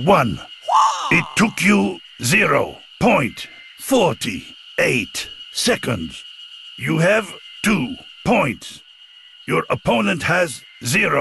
1. It took you 0.48 seconds. You have 2 points. Your opponent has 0.